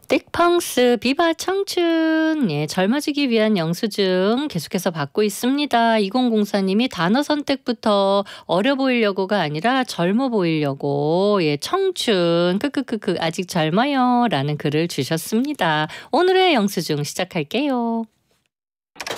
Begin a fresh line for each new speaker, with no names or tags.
딕펑스 비바 청춘. 예, 젊어지기 위한 영수증 계속해서 받고 있습니다. 2004님이 단어 선택부터 어려 보이려고가 아니라 젊어 보이려고. 예, 청춘 크크크크 아직 젊어요 라는 글을 주셨습니다. 오늘의 영수증 시작할게요.